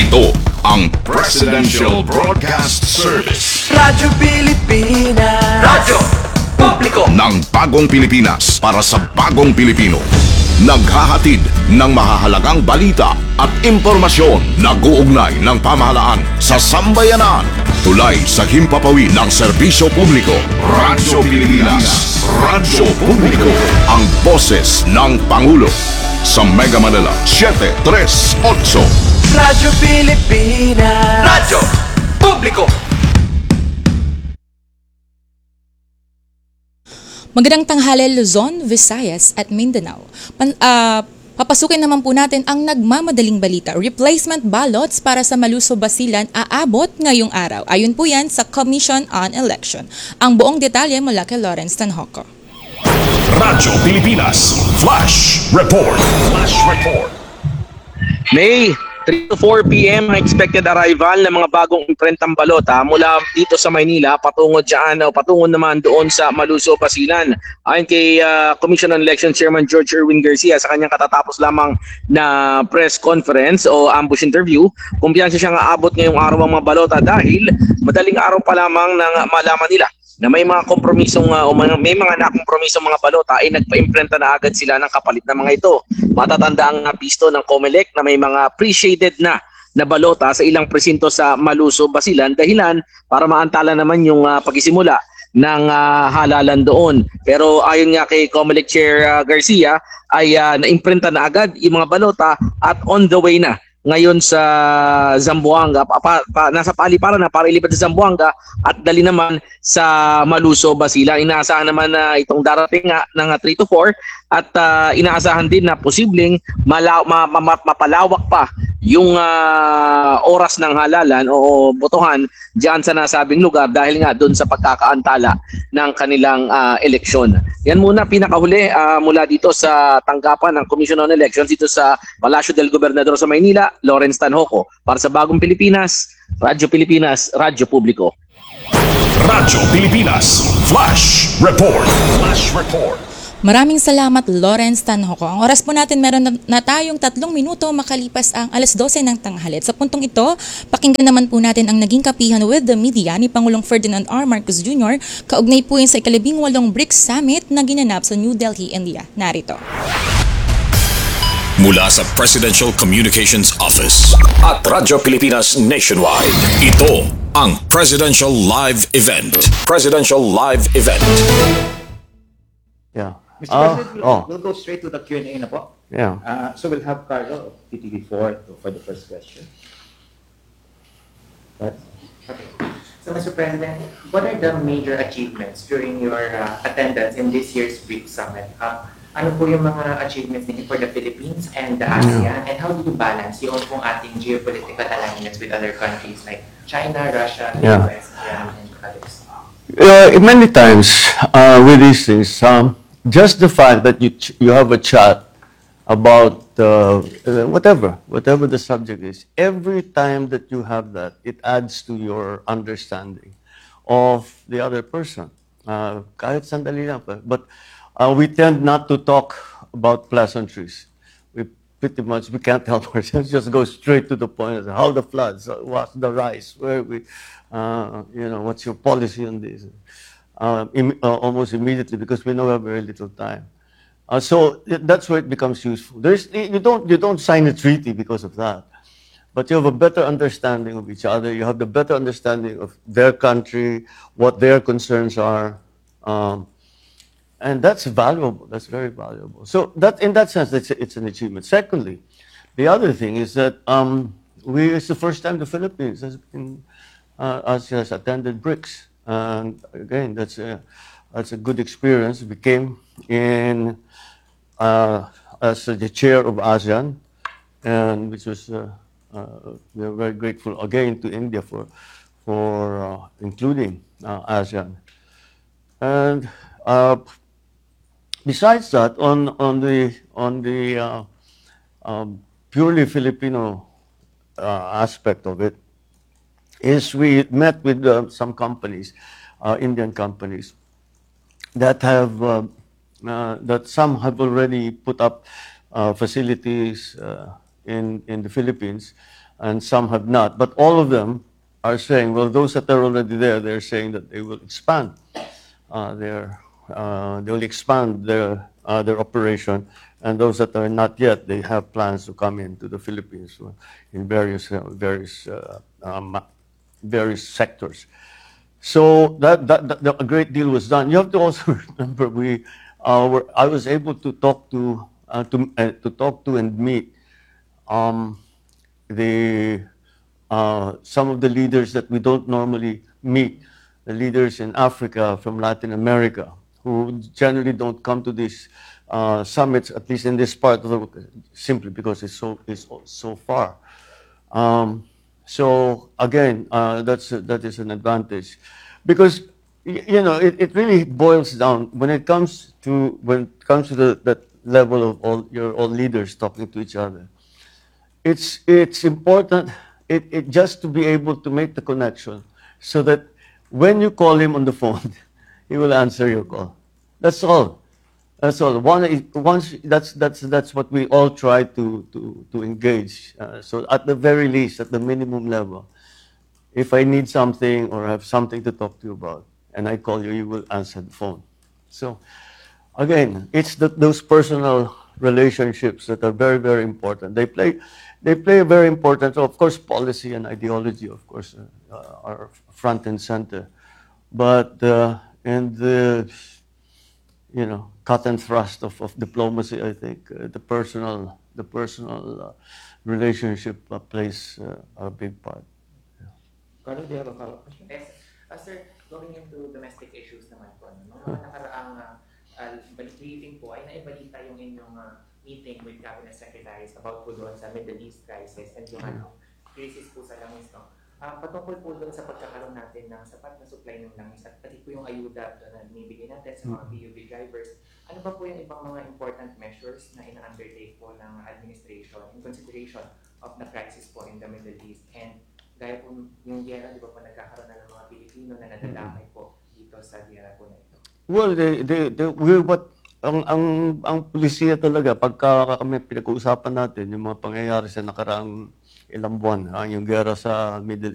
Ito ang Presidential Broadcast Service. Radyo Pilipinas. Radyo Publiko Ng bagong Pilipinas para sa bagong Pilipino. Naghahatid ng mahahalagang balita at impormasyon na guugnay ng pamahalaan sa sambayanan. Tulay sa himpapawid ng serbisyo publiko. Radyo Pilipinas. Radyo Publiko. Ang boses ng Pangulo. Sa Mega Manila, 738. Radyo Pilipinas. Radyo Publiko. Magandang tanghali Luzon, Visayas at Mindanao. Papasukin naman po natin ang nagmamadaling balita. Replacement ballots para sa Maluso Basilan aabot ngayong araw. Ayon po yan sa Commission on Election. Ang buong detalye mula kay Lawrence Tanhoco. Radyo Pilipinas Flash Report. Flash Report. May 3 to 4 p.m. ang expected arrival ng mga bagong imprentang balota mula dito sa Maynila patungo naman doon sa Maluso, Basilan. Ayon kay Commission on Election Chairman George Erwin Garcia sa kanyang katatapos lamang na press conference o ambush interview, kumpiyansa siyang aabot ngayong araw ang mga balota dahil madaling araw pa lamang nang malaman nila na may mga kompromisong may mga nakompromisong mga balota ay nagpa-imprenta na agad sila ng kapalit na mga ito. Matatanda ang pisto ng COMELEC na may mga pre-shaded na balota sa ilang presinto sa Maluso, Basilan dahilan para maantala naman yung pagsisimula ng halalan doon. Pero ayon nga kay COMELEC Chair Garcia ay na-imprenta na agad yung mga balota at on the way na ngayon sa Zamboanga, nasa paliparan na para ilipat sa Zamboanga at dali naman sa Maluso, Basilan. Inaasahan naman na itong darating nga ng 3 to 4 at inaasahan din na posibleng mapalawak pa yung oras ng halalan o botohan diyan sa nasabing lugar dahil nga doon sa pagkakaantala ng kanilang eleksyon. Yan muna pinakahuli mula dito sa tanggapan ng Commission on Elections dito sa Palasyo del Gobernador sa Maynila, Lawrence Tanhoco. Para sa Bagong Pilipinas, Radyo Publiko. Radyo Pilipinas Flash Report. Flash Report. Maraming salamat Lawrence Tanhoco. Ang oras po natin meron na tayong 3 minuto makalipas ang alas 12 ng tanghali. At sa puntong ito, pakinggan naman po natin ang naging kapihan with the media ni Pangulong Ferdinand R. Marcos Jr. Kaugnay po yun sa 18th BRICS Summit na ginanap sa New Delhi, India. Narito. Mula sa Presidential Communications Office at Radyo Pilipinas Nationwide, ito ang Presidential Live Event. Presidential Live Event. Yeah. Mr. President, we'll go straight to the Q&A na po. Yeah. So we'll have Carlo of TTV4 for the first question. Right. Okay. So Mr. President, what are the major achievements during your attendance in this year's BRICS Summit? Ano po yung mga achievements ninyo for the Philippines and the ASEAN? And how do you balance yung pong ating geopolitical alignments with other countries like China, Russia, the US, and others? Many times with these things, just the fact that you have a chat about whatever the subject is, every time that you have that, it adds to your understanding of the other person. Kahit sandali lang pa. But we tend not to talk about pleasantries. We can't help ourselves. Just go straight to the point. How the floods, what's the rise, where we, what's your policy on this? Almost immediately because we know we have very little time. So that's where it becomes useful. You don't sign a treaty because of that, but you have a better understanding of each other. You have the better understanding of their country, what their concerns are, and that's valuable. That's very valuable. So that in that sense, it's an achievement. Secondly, the other thing is that it's the first time the Philippines has attended BRICS. And again, that's a good experience. We came in as the chair of ASEAN, and which was we are very grateful again to India for including ASEAN. And besides that, on the purely Filipino aspect of it, is we met with some companies, Indian companies, that some have already put up facilities in the Philippines, and some have not. But all of them are saying, well, those that are already there, they're saying that they will expand they will expand their operation, and those that are not yet, they have plans to come into the Philippines in various sectors. So a great deal was done. You have to also remember I was able to talk to and meet the some of the leaders that we don't normally meet, the leaders in Africa, from Latin America, who generally don't come to these summits, at least in this part of the world, simply because it's so far. So again, that is an advantage, because it really boils down when it comes to that level of all leaders talking to each other. It's important just to be able to make the connection, so that when you call him on the phone, he will answer your call. That's all. That's all. That's what we all try to engage. So at the very least, at the minimum level, if I need something or have something to talk to you about, and I call you, you will answer the phone. So again, it's those personal relationships that are very, very important. They play a very important. Of course, policy and ideology, of course, are front and center. But in the cut and thrust of diplomacy, I think the personal relationship plays a big part. Carlo, do you have a follow-up question? Yes. Sir, going into domestic issues naman po, mga nakaraang briefing po ay naibalita yung inyong meeting with cabinet secretaries about po doon sa Middle East crisis and yung crisis po sa langis. Patungkol po doon sa pagkakaroon natin ng sapat na supply ng langis at pati po yung ayuda na binibigay natin sa mga PUV drivers. Ano ba po yung ibang mga important measures na ina-undertake po ng administration in consideration of the crisis po in the Middle East? And gaya po yung giyera, di ba po nagkakaroon na ng mga Pilipino na nadadamay po dito sa giyera po na ito? Well, ang pulisiya talaga, pagka kami pinag-uusapan natin yung mga pangyayari sa nakaraang ilang buwan, yung gera sa Middle